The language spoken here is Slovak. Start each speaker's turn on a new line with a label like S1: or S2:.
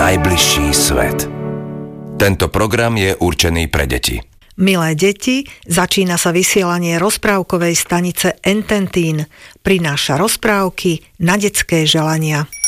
S1: najbližší svet. Tento program je určený pre deti.
S2: Milé deti, začína sa vysielanie rozprávkovej stanice Ententín. Prináša rozprávky na detské želania.